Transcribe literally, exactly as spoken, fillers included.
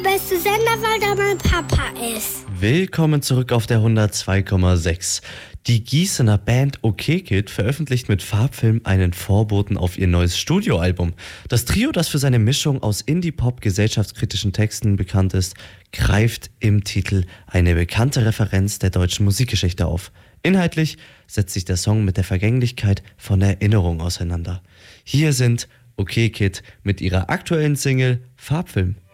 Beste Sender, weil da mein Papa ist. Willkommen zurück auf der hundertzwei Komma sechs. Die Gießener Band OK Kid veröffentlicht mit Farbfilm einen Vorboten auf ihr neues Studioalbum. Das Trio, das für seine Mischung aus Indie-Pop, gesellschaftskritischen Texten bekannt ist, greift im Titel eine bekannte Referenz der deutschen Musikgeschichte auf. Inhaltlich setzt sich der Song mit der Vergänglichkeit von Erinnerung auseinander. Hier sind OK Kid mit ihrer aktuellen Single Farbfilm.